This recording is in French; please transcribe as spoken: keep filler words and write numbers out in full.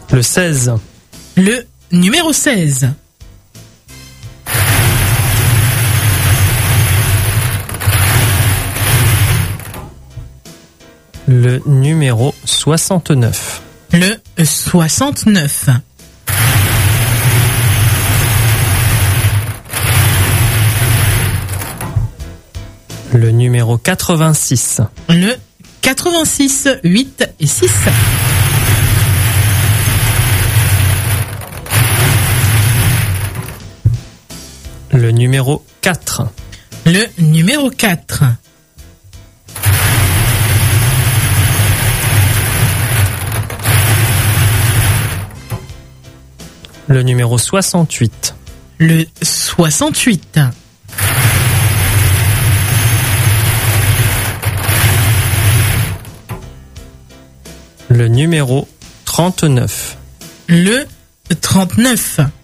Le seize. Le numéro seize. Le numéro soixante-neuf. Le soixante-neuf. Le numéro quatre-vingt-six. Le quatre-vingt-six, huit et six. Le numéro quatre. Le numéro quatre. Le numéro soixante-huit. Le soixante-huit. Le numéro trente-neuf. Le trente-neuf.